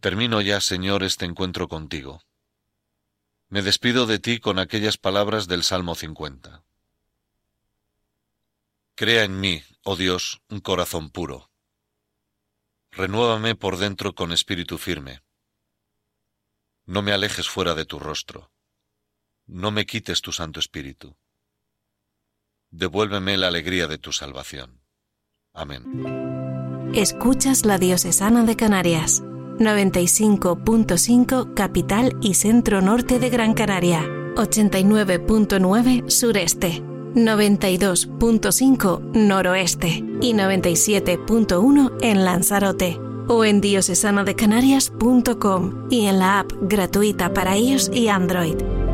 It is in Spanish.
Termino ya, Señor, este encuentro contigo. Me despido de ti con aquellas palabras del Salmo 50. Crea en mí, oh Dios, un corazón puro. Renuévame por dentro con espíritu firme. No me alejes fuera de tu rostro. No me quites tu Santo Espíritu. Devuélveme la alegría de tu salvación. Amén. Escuchas la Diocesana de Canarias, 95.5 capital y centro norte de Gran Canaria, 89.9 sureste, 92.5 noroeste y 97.1 en Lanzarote, o en diocesanadecanarias.com y en la app gratuita para iOS y Android.